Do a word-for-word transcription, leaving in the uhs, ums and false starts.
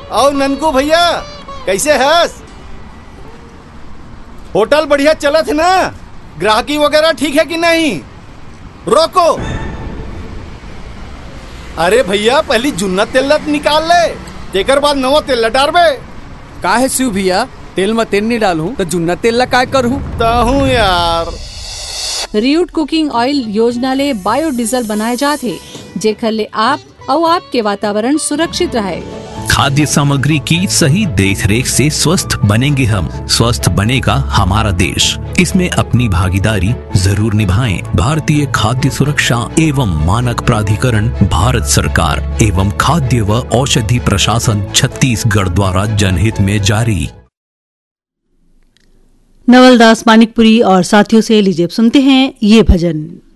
और ननकू भैया कैसे हस? होटल बढ़िया चलत है ना? ग्राहकी वगैरह ठीक है कि नहीं? रोको, अरे भैया पहली जुन्ना तेल निकाल ले, तेकर बाद नवा तेल डालबे। का है शिव भैया, तेल में तेल नहीं डालूं तो जुन्ना तेल ला काय करूं? ताहू यार। रियूट कुकिंग ऑयल योजना ले बायोडीजल बनाए जाते, जेकर ले आप और आपके वातावरण सुरक्षित रहे। खाद्य सामग्री की सही देखरेख से स्वस्थ बनेंगे हम, स्वस्थ बनेगा हमारा देश। इसमें अपनी भागीदारी जरूर निभाएं। भारतीय खाद्य सुरक्षा एवं मानक प्राधिकरण, भारत सरकार एवं खाद्य व औषधि प्रशासन छत्तीसगढ़ द्वारा जनहित में जारी। नवलदास मानिकपुरी और साथियों से लीजिए सुनते हैं ये भजन।